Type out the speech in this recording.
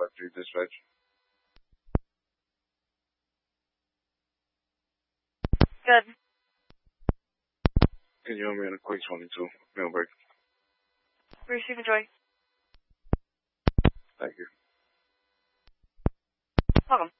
553 dispatch. Good. Can you help me on a quick 22 meal break? Receive Joy. Thank you. Welcome.